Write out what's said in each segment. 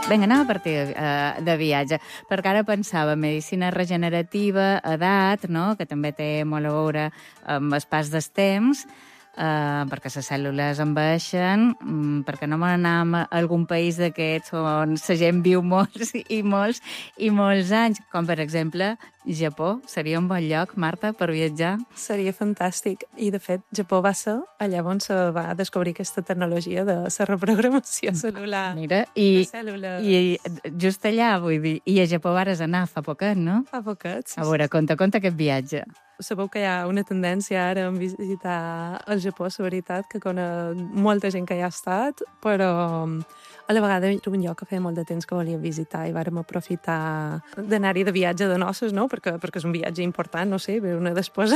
Vinga, anem a partir de viatge, perquè ara pensava medicina regenerativa, edat, no?, que també té molt a veure amb el pas del temps, perquè les cèl·lules enveixen, perquè no m'anam a algun país d'aquests on la gent viu molts i molts anys, com per exemple Japó. Seria un bon lloc, Marta, per viatjar? Seria fantàstic. I, de fet, Japó va ser allà on se va descobrir aquesta tecnologia de la reprogramació cel·lular. Mira, de cèl·lules. i just allà, vull dir, i a Japó vares anar fa poquet, no? Fa poquet, sí. A veure, conta aquest viatge. Sabeu que hi ha una tendència ara a visitar el Japó, la veritat, que conec molta gent que hi ha estat, però a la vegada era un lloc que feia molt de temps que volíem visitar i vàrem aprofitar d'anar-hi de viatge de noces, no? Perquè és un viatge important, no sé, veure una desposa.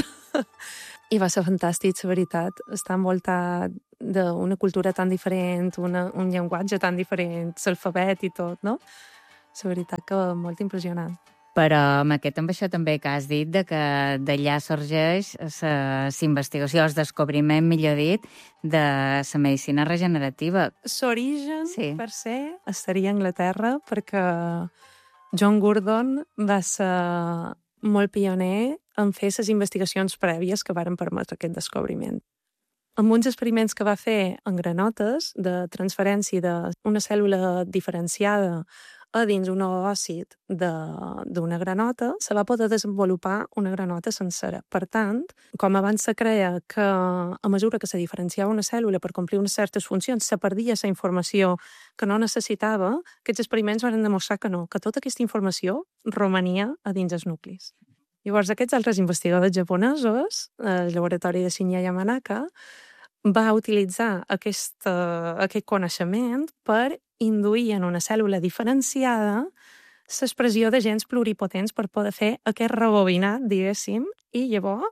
I va ser fantàstic, la veritat, estar envoltat d'una cultura tan diferent, un llenguatge tan diferent, l'alfabet i tot, no? La veritat que molt impressionant. Però amb això també que has dit de que d'allà sorgeix la investigació, el descobriment, millor dit, de la medicina regenerativa. L'origen, Sí. per se, estaria a Anglaterra perquè John Gurdon va ser molt pioner en fer les investigacions prèvies que varen permetre aquest descobriment. Amb uns experiments que va fer en granotes de transferència d'una cèl·lula diferenciada a dins un oòcit d'una granota, se va poder desenvolupar una granota sencera. Per tant, com abans se creia que a mesura que se diferenciava una cèl·lula per complir unes certes funcions, se perdia la informació que no necessitava, aquests experiments van demostrar que no, que tota aquesta informació romania a dins els nuclis. Llavors, aquests altres investigadors japonesos, el laboratori de Shinya Yamanaka, va utilitzar aquest coneixement per induir en una cèl·lula diferenciada l'expressió de gens pluripotents per poder fer aquest rebobinat, diguéssim, i llavors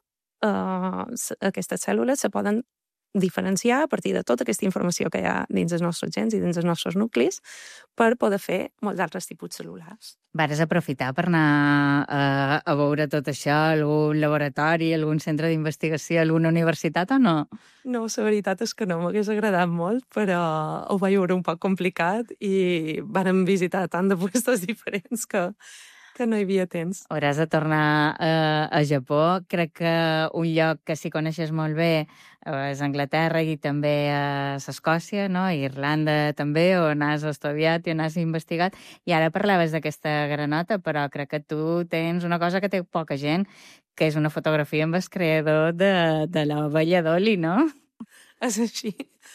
aquestes cèl·lules se poden diferenciar a partir de tota aquesta informació que hi ha dins els nostres gens i dins els nostres nuclis per poder fer molts altres tipus cel·lulars. Vares aprofitar per anar a veure tot això, algun laboratori, algun centre d'investigació, alguna universitat o no? No, la veritat és que no, m'hagués agradat molt, però ho vaig veure un poc complicat i vàrem visitar tant de puestos diferents que no hi havia temps. Hauràs de tornar a Japó. Crec que un lloc que s'hi coneixes molt bé és Anglaterra i també és Escòcia, no? I Irlanda també, on has estudiat i on has investigat. I ara parlaves d'aquesta granota, però crec que tu tens una cosa que té poca gent, que és una fotografia amb el creador de l'ovella Dolly, no? És així.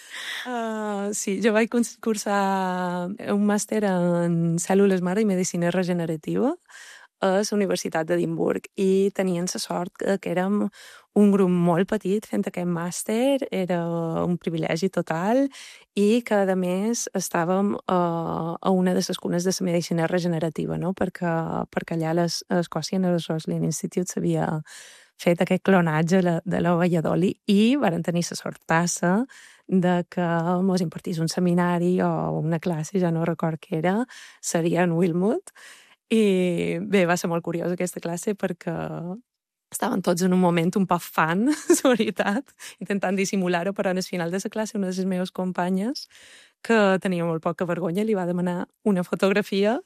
Sí, jo vaig cursar un màster en cèl·lules mare i medicina regenerativa a la Universitat d'Edimburg i tenien la sort que érem un grup molt petit fent aquest màster, era un privilegi total i que, a més, estàvem a una de les cunes de la medicina regenerativa, no? perquè allà a Escòcia, en el Roslin Institute, s'havia fet aquest clonatge de l'ovella Dolly i varen tenir la sortassa de que mos impartís un seminari o una classe, ja no record què era, seria en Wilmot. I bé, va ser molt curiós aquesta classe perquè estaven tots en un moment un poc fan, la veritat, intentant dissimular-ho, però al final de la classe una de les meves companyes, que tenia molt poca vergonya, li va demanar una fotografia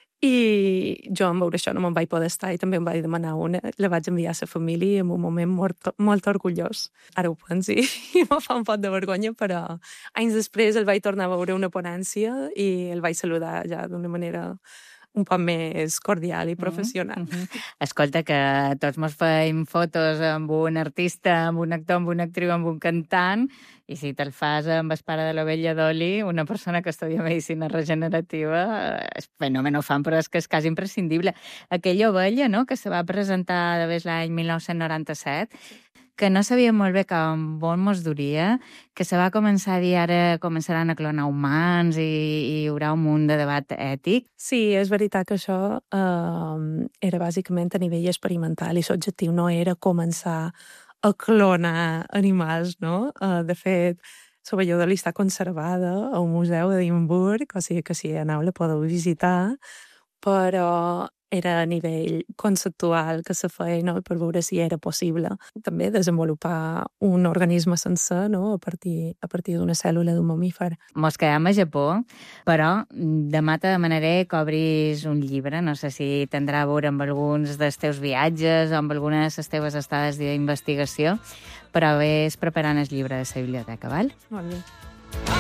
i jo, en veure això, no me'n vaig poder estar i també em vaig demanar una. La vaig enviar a la família en un moment molt orgullós. Ara ho penso i me fa un pot de vergonya, però anys després el vaig tornar a veure una ponència i el vaig saludar ja d'una manera un poc més cordial i professional. Escolta, que tots mos feim fotos amb un artista, amb un actor, amb una actriu, amb un cantant, i si te'l fas amb el pare de l'ovella Dolly, una persona que estudia medicina regenerativa, és fenomen fan, però és que és quasi imprescindible. Aquella ovella, no?, que se va presentar de l'any 1997, que no sabia molt bé on mos duria, que se va començar a dir ara començaran a clonar humans i hi haurà un munt de debat ètic. Sí, és veritat que això era bàsicament a nivell experimental i l'objectiu no era començar a clonar animals, no? De fet, l'ovella Dolly està conservada a un museu d'Edimburg, o sigui que si aneu la podeu visitar, però era a nivell conceptual que se feia, no?, per veure si era possible també desenvolupar un organisme sencer, no?, a partir d'una cèl·lula d'un mamífer. Mos quedam a Japó, però demà te demanaré que obris un llibre. No sé si tindrà a veure amb alguns dels teus viatges o amb algunes de les teves estades d'investigació, però ves preparant el llibre de la biblioteca, val? Molt bé.